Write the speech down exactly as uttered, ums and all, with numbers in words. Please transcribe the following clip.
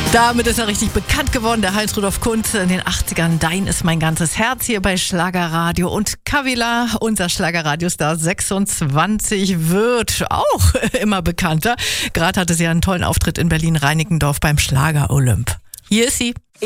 Damit ist er richtig bekannt geworden, der Heinz-Rudolf Kunz in den achtzigern. Dein ist mein ganzes Herz hier bei Schlagerradio. Und Kavila, unser Schlagerradiostar sechsundzwanzig, wird auch immer bekannter. Gerade hatte sie einen tollen Auftritt in Berlin-Reinickendorf beim Schlager Olymp. Hier ist sie.